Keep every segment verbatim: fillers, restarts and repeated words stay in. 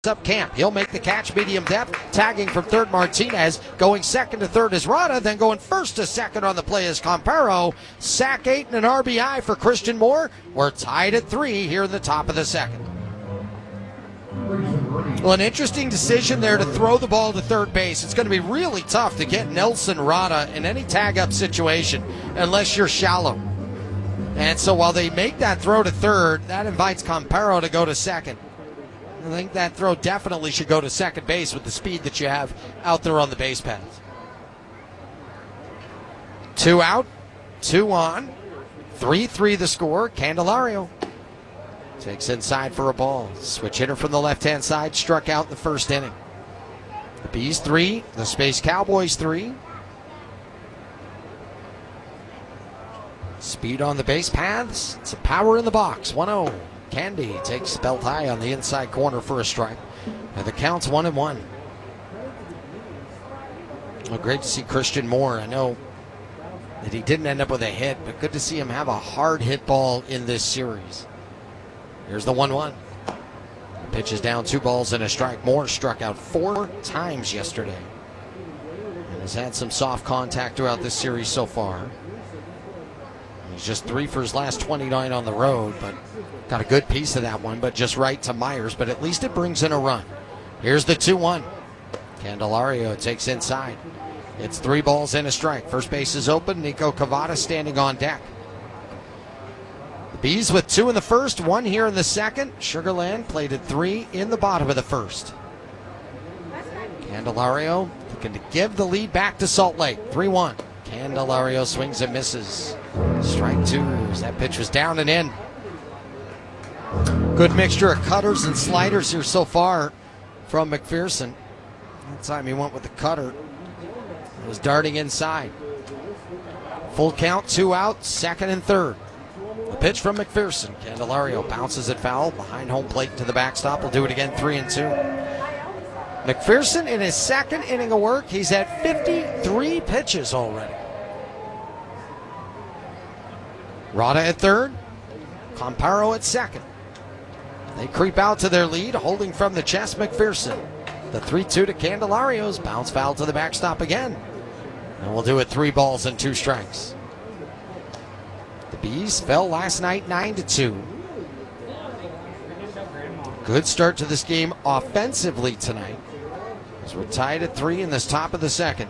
Up Camp. He'll make the catch, medium depth, tagging from third Martinez, going second to third is Rada, then going first to second on the play is Comparo. Sack eight and an R B I for Christian Moore. We're tied at three here in the top of the second. Well, an interesting decision there to throw the ball to third base. It's going to be really tough to get Nelson Rada in any tag-up situation unless you're shallow. And so while they make that throw to third, that invites Comparo to go to second. I think that throw definitely should go to second base with the speed that you have out there on the base paths. Two out, two on, three three the score. Candelario takes inside for a ball. Switch hitter from the left-hand side, struck out in the first inning. The Bees three, the Space Cowboys three. Speed on the base paths, some power in the box, one oh. Candy takes belt high on the inside corner for a strike. And the count's one and one. Well, great to see Christian Moore. I know that he didn't end up with a hit, but good to see him have a hard hit ball in this series. Here's the one one. Pitches down, two balls and a strike. Moore struck out four times yesterday and has had some soft contact throughout this series so far. He's just three for his last twenty-nine on the road, but got a good piece of that one, but just right to Myers, but at least it brings in a run. Here's the two one. Candelario takes inside. It's three balls and a strike. First base is open. Nico Cavada standing on deck. The Bees with two in the first, one here in the second. Sugarland played at three in the bottom of the first. Candelario looking to give the lead back to Salt Lake. three one. Candelario swings and misses. Strike two. That pitch was down and in. Good mixture of cutters and sliders here so far from McPherson. That time he went with the cutter. It was darting inside. Full count, two out, second and third. The pitch from McPherson. Candelario bounces it foul behind home plate to the backstop. Will do it again, three and two. McPherson in his second inning of work, he's at fifty-three pitches already. Rada at third, Comparo at second. They creep out to their lead, holding from the chest McPherson. The three two to Candelario's bounce foul to the backstop again. And we'll do it three balls and two strikes. The Bees fell last night nine to two. Good start to this game offensively tonight, as we're tied at three in this top of the second.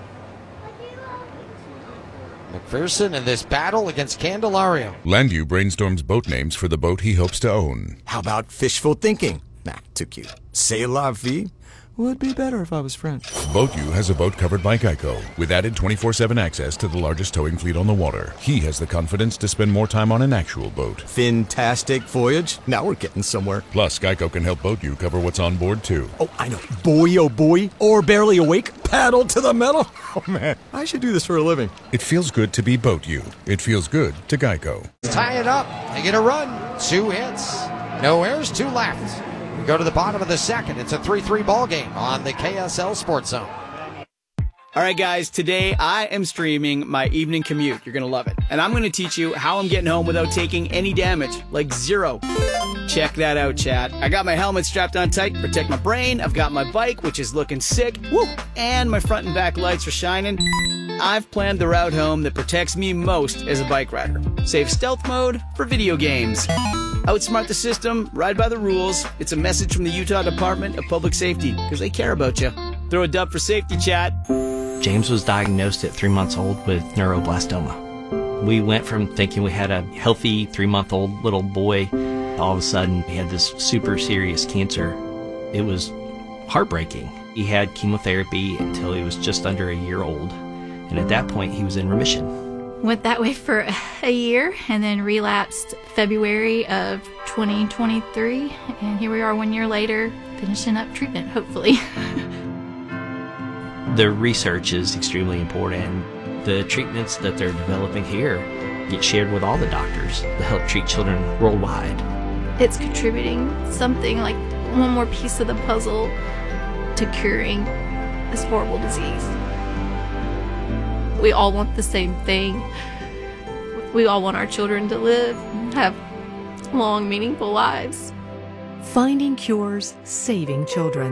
McPherson in this battle against Candelario. Landview brainstorms boat names for the boat he hopes to own. How about fishful thinking? Nah, too cute. C'est la vie? Would be better if I was French. BoatU has a boat covered by Geico, with added twenty-four seven access to the largest towing fleet on the water. He has the confidence to spend more time on an actual boat. Fantastic voyage. Now we're getting somewhere. Plus, Geico can help BoatU cover what's on board, too. Oh, I know. Boy, oh boy. Or barely awake. Paddle to the metal. Oh, man. I should do this for a living. It feels good to be BoatU. It feels good to Geico. Tie it up. They get a run. Two hits. No errors, two left. We go to the bottom of the second. It's a three three ball game on the K S L Sports Zone. All right, guys, today I am streaming my evening commute. You're going to love it. And I'm going to teach you how I'm getting home without taking any damage, like zero. Check that out, chat. I got my helmet strapped on tight to protect my brain. I've got my bike, which is looking sick. Woo! And my front and back lights are shining. I've planned the route home that protects me most as a bike rider. Save stealth mode for video games. Outsmart the system, ride by the rules. It's a message from the Utah Department of Public Safety, because they care about you. Throw a dub for safety, chat. James was diagnosed at three months old with neuroblastoma. We went from thinking we had a healthy three-month-old little boy. All of a sudden, he had this super serious cancer. It was heartbreaking. He had chemotherapy until he was just under a year old. And at that point, he was in remission. Went that way for a year and then relapsed February of twenty twenty-three. And here we are one year later, finishing up treatment, hopefully. The research is extremely important. The treatments that they're developing here get shared with all the doctors to help treat children worldwide. It's contributing something like one more piece of the puzzle to curing this horrible disease. We all want the same thing. We all want our children to live, have long, meaningful lives. Finding cures, saving children.